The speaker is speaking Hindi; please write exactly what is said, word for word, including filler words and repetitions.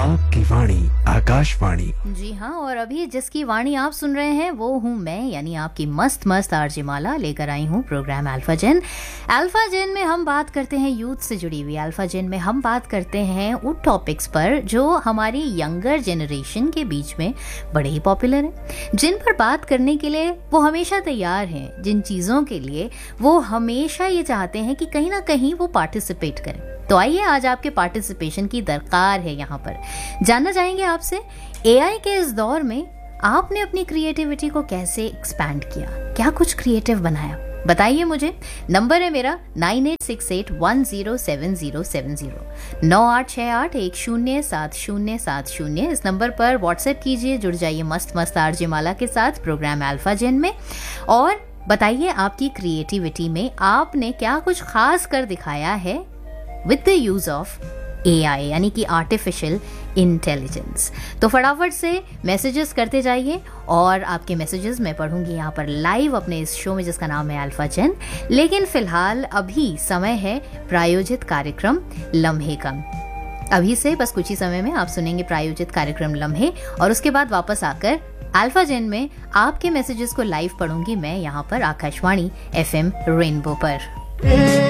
आपकी वाणी आकाशवाणी। जी हाँ, और अभी जिसकी वाणी आप सुन रहे हैं वो हूँ मैं, यानी आपकी मस्त मस्त आरजे माला लेकर आई हूँ प्रोग्राम अल्फा जेन। अल्फा जेन में हम बात करते हैं यूथ से जुड़ी हुई। अल्फा जेन में हम बात करते हैं उन टॉपिक्स पर जो हमारी यंगर जनरेशन के बीच में बड़े ही पॉपुलर हैं, जिन पर बात करने के लिए वो हमेशा तैयार हैं, जिन चीज़ों के लिए वो हमेशा ये चाहते हैं कि कहीं ना कहीं वो पार्टिसिपेट करें। तो आइए, आज आपके पार्टिसिपेशन की दरकार है। यहाँ पर जानना चाहेंगे आपसे, एआई के इस दौर में आपने अपनी क्रिएटिविटी को कैसे एक्सपैंड किया, क्या कुछ क्रिएटिव बनाया, बताइए मुझे। नंबर है मेरा nine eight six eight one zero seven zero seven zero, नौ आठ छः आठ एक शून्य सात शून्य सात शून्य। इस नंबर पर व्हाट्सएप कीजिए, जुड़ जाइए मस्त मस्त आरजे माला के साथ प्रोग्राम अल्फा जेन में, और बताइए आपकी क्रिएटिविटी में आपने क्या कुछ खास कर दिखाया है with the use of AI, यानी कि आर्टिफिशियल इंटेलिजेंस। तो फटाफट से मैसेजेस करते जाइए और आपके मैसेजेस मैं पढ़ूंगी यहाँ पर लाइव अपने इस शो में जिसका नाम है अल्फा जेन। लेकिन फिलहाल अभी समय है प्रायोजित कार्यक्रम लम्हे का। अभी से बस कुछ ही समय में आप सुनेंगे प्रायोजित कार्यक्रम लम्हे, और उसके बाद वापस आकर अल्फा जेन में आपके मैसेजेस को लाइव पढ़ूंगी मैं यहाँ पर आकाशवाणी एफएम रेनबो पर।